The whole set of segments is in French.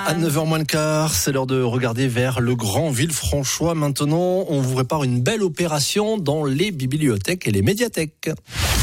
À 9h moins le quart, c'est l'heure de regarder vers le grand Villefranchois. Maintenant, on vous prépare une belle opération dans les bibliothèques et les médiathèques.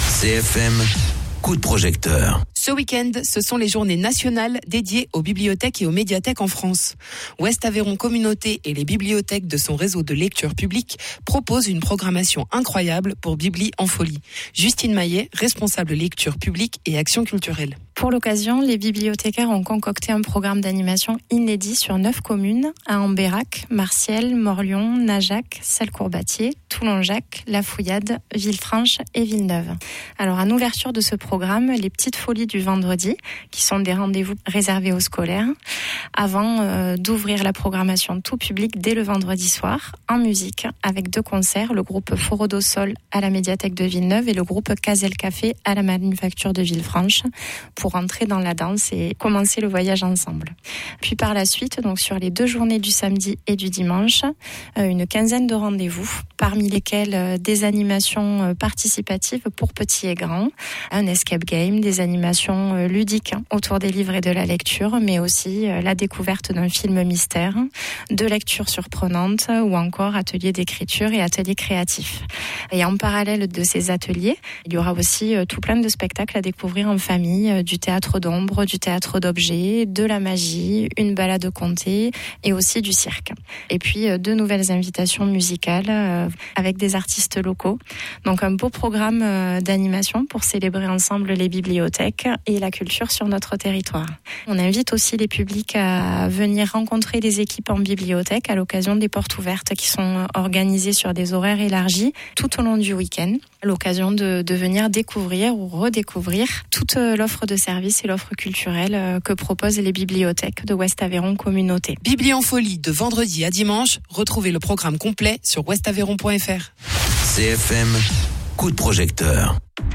CFM, coup de projecteur. Ce week-end, ce sont les journées nationales dédiées aux bibliothèques et aux médiathèques en France. Ouest Aveyron Communauté et les bibliothèques de son réseau de lecture publique proposent une programmation incroyable pour Bibli en folie. Justine Maillet, responsable lecture publique et action culturelle. Pour l'occasion, les bibliothécaires ont concocté un programme d'animation inédit sur 9 communes, à Ambérac, Marciel, Morlion, Najac, Salcourt-Batier, Toulon-Jacques, La Fouillade, Villefranche et Villeneuve. Alors, à l'ouverture de ce programme, les petites folies du vendredi, qui sont des rendez-vous réservés aux scolaires, avant d'ouvrir la programmation tout public dès le vendredi soir, en musique, avec 2 concerts, le groupe Forodo Sol à la médiathèque de Villeneuve et le groupe Cazel Café à la manufacture de Villefranche, pour entrer dans la danse et commencer le voyage ensemble. Puis par la suite, donc sur les 2 journées du samedi et du dimanche, une quinzaine de rendez-vous, parmi lesquels des animations participatives pour petits et grands, un escape game, des animations ludiques autour des livres et de la lecture, mais aussi la découverte d'un film mystère, de lecture surprenante ou encore ateliers d'écriture et ateliers créatifs. Et en parallèle de ces ateliers, il y aura aussi tout plein de spectacles à découvrir en famille, du théâtre d'ombre, du théâtre d'objets, de la magie, une balade contée et aussi du cirque. Et puis 2 nouvelles invitations musicales avec des artistes locaux. Donc un beau programme d'animation pour célébrer ensemble les bibliothèques et la culture sur notre territoire. On invite aussi les publics à venir rencontrer les équipes en bibliothèque à l'occasion des portes ouvertes qui sont organisées sur des horaires élargis tout au long du week-end. À l'occasion de venir découvrir ou redécouvrir toute l'offre de services et l'offre culturelle que proposent les bibliothèques de Ouest Aveyron Communauté. Bibli en folie de vendredi à dimanche. Retrouvez le programme complet sur ouestaveyron.fr. CFM, coup de projecteur.